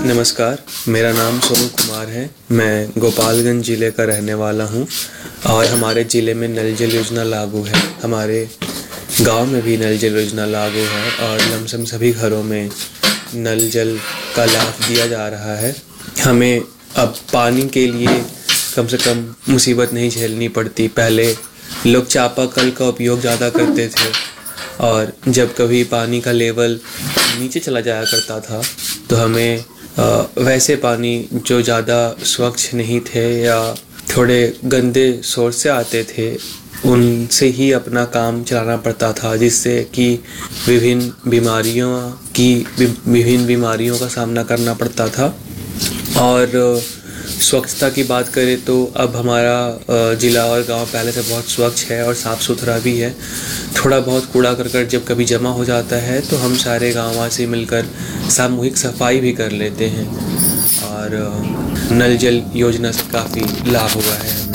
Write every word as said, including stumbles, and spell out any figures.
नमस्कार, मेरा नाम सोनू कुमार है। मैं गोपालगंज ज़िले का रहने वाला हूँ और हमारे ज़िले में नल जल योजना लागू है। हमारे गांव में भी नल जल योजना लागू है और लमसम सभी घरों में नल जल का लाभ दिया जा रहा है। हमें अब पानी के लिए कम से कम मुसीबत नहीं झेलनी पड़ती। पहले लोग चापाकल का उपयोग ज़्यादा करते थे और जब कभी पानी का लेवल नीचे चला जाया करता था तो हमें आ, वैसे पानी जो ज़्यादा स्वच्छ नहीं थे या थोड़े गंदे सोर्स से आते थे उनसे ही अपना काम चलाना पड़ता था, जिससे कि विभिन्न बीमारियों की विभिन्न बीमारियों का सामना करना पड़ता था। और स्वच्छता की बात करें तो अब हमारा ज़िला और गांव पहले से बहुत स्वच्छ है और साफ़ सुथरा भी है। थोड़ा बहुत कूड़ा करकट जब कभी जमा हो जाता है तो हम सारे गांववासी मिलकर सामूहिक सफाई भी कर लेते हैं और नल जल योजना से काफ़ी लाभ हुआ है।